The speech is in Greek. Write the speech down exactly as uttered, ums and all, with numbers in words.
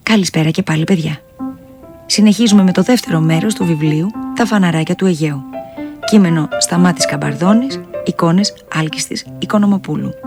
Καλησπέρα και πάλι, παιδιά. Συνεχίζουμε με το δεύτερο μέρος του βιβλίου «Τα φαναράκια του Αιγαίου». Κείμενο Σταμάτης Καμπαρδώνης, εικόνες Άλκης της Οικονομοπούλου.